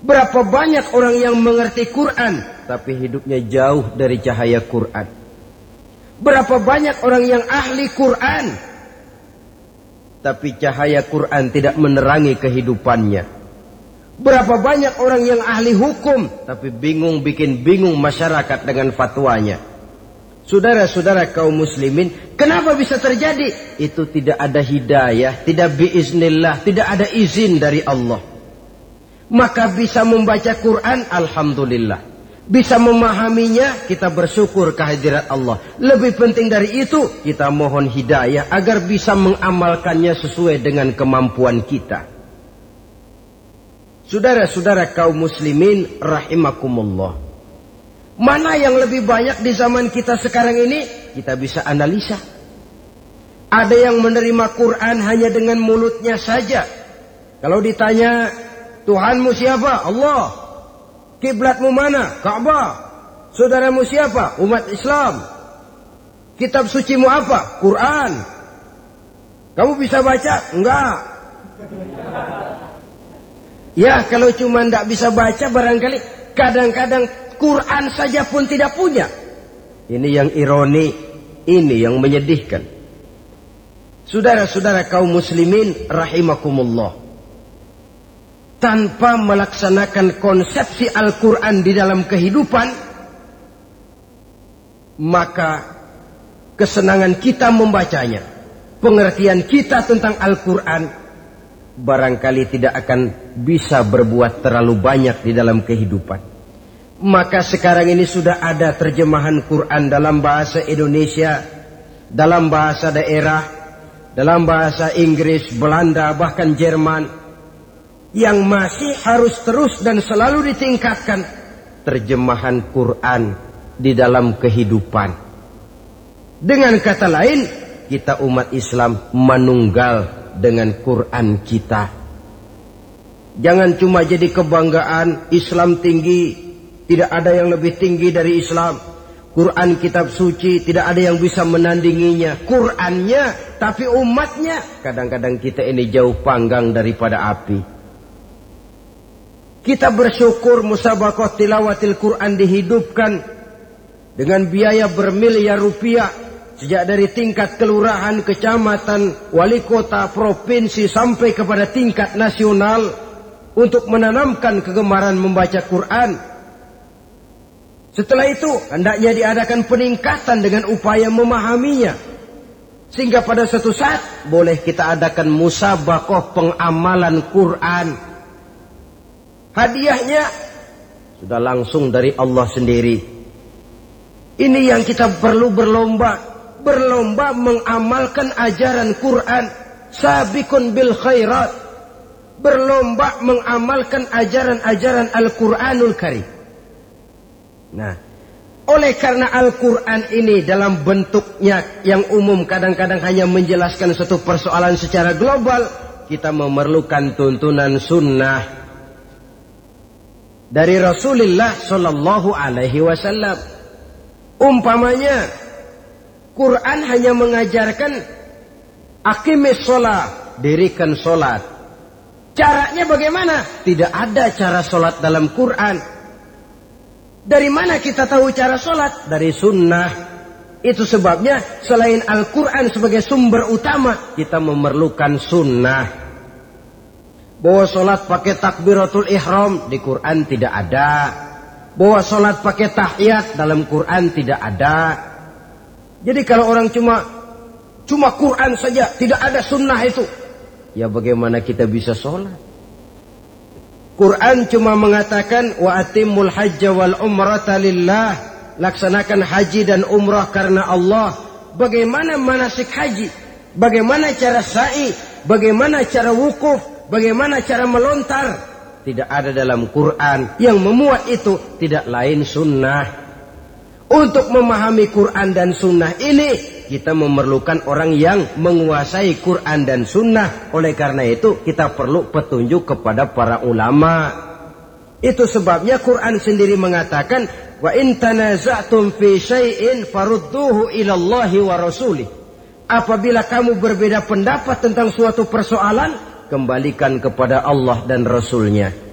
Berapa banyak orang yang mengerti Quran, tapi hidupnya jauh dari cahaya Quran. Berapa banyak orang yang ahli Quran, tapi cahaya Quran tidak menerangi kehidupannya. Berapa banyak orang yang ahli hukum, tapi bikin bingung masyarakat dengan fatwanya. Saudara-saudara kaum muslimin, kenapa bisa terjadi? Itu tidak ada hidayah, tidak biiznillah, tidak ada izin dari Allah. Maka bisa membaca Quran, alhamdulillah. Bisa memahaminya, kita bersyukur kehadirat Allah. Lebih penting dari itu, kita mohon hidayah agar bisa mengamalkannya sesuai dengan kemampuan kita. Saudara-saudara kaum muslimin rahimakumullah. Mana yang lebih banyak di zaman kita sekarang ini? Kita bisa analisa. Ada yang menerima Quran hanya dengan mulutnya saja. Kalau ditanya, Tuhanmu siapa? Allah. Kiblatmu mana? Ka'bah. Saudaramu siapa? Umat Islam. Kitab sucimu apa? Quran. Kamu bisa baca? Enggak. Ya, kalau cuma tidak bisa baca, barangkali kadang-kadang Quran saja pun tidak punya. Ini yang ironi, ini yang menyedihkan. Saudara-saudara kaum muslimin rahimakumullah. Tanpa melaksanakan konsepsi Al-Quran di dalam kehidupan, maka kesenangan kita membacanya, pengertian kita tentang Al-Quran, barangkali tidak akan bisa berbuat terlalu banyak di dalam kehidupan. Maka sekarang ini sudah ada terjemahan Quran dalam bahasa Indonesia, dalam bahasa daerah, dalam bahasa Inggris, Belanda, bahkan Jerman, yang masih harus terus dan selalu ditingkatkan terjemahan Quran di dalam kehidupan. Dengan kata lain, kita umat Islam menunggal dengan Quran kita. Jangan cuma jadi kebanggaan Islam tinggi. Tidak ada yang lebih tinggi dari Islam. Quran kitab suci, tidak ada yang bisa menandinginya. Qurannya, tapi umatnya. Kadang-kadang kita ini jauh panggang daripada api. Kita bersyukur musabaqah tilawatil Quran dihidupkan dengan biaya bermiliar rupiah. Sejak dari tingkat kelurahan, kecamatan, wali kota, provinsi, sampai kepada tingkat nasional. Untuk menanamkan kegemaran membaca Quran. Setelah itu, hendaknya diadakan peningkatan dengan upaya memahaminya. Sehingga pada suatu saat, boleh kita adakan musabaqah pengamalan Quran. Hadiahnya, sudah langsung dari Allah sendiri. Ini yang kita perlu berlomba. Berlomba mengamalkan ajaran Quran. Sabiqun bil khairat. Berlomba mengamalkan ajaran-ajaran Al-Quranul Karim. Nah, oleh karena Al-Quran ini dalam bentuknya yang umum kadang-kadang hanya menjelaskan satu persoalan secara global, kita memerlukan tuntunan sunnah dari Rasulullah Sallallahu Alaihi Wasallam. Umpamanya, Quran hanya mengajarkan aqimis sholat, dirikan sholat. Caranya bagaimana? Tidak ada cara sholat dalam Quran. Dari mana kita tahu cara sholat? Dari sunnah. Itu sebabnya selain Al-Quran sebagai sumber utama, kita memerlukan sunnah. Bahwa sholat pakai takbiratul ihram di Quran tidak ada. Bahwa sholat pakai tahiyat dalam Quran tidak ada. Jadi kalau orang cuma Quran saja, tidak ada sunnah itu, ya bagaimana kita bisa sholat? Quran cuma mengatakan wa atimul hajja wal umrata lillah, laksanakan haji dan umrah karena Allah. Bagaimana manasik haji? Bagaimana cara sa'i? Bagaimana cara wukuf? Bagaimana cara melontar? Tidak ada dalam Quran. Yang memuat itu tidak lain sunnah. Untuk memahami Quran dan sunnah ini, kita memerlukan orang yang menguasai Quran dan sunnah. Oleh karena itu kita perlu petunjuk kepada para ulama. Itu sebabnya Quran sendiri mengatakan, wa in tanaza'tum fi syai'in farudduhu ila Allahi wa rasulih. Apabila kamu berbeda pendapat tentang suatu persoalan, kembalikan kepada Allah dan Rasulnya.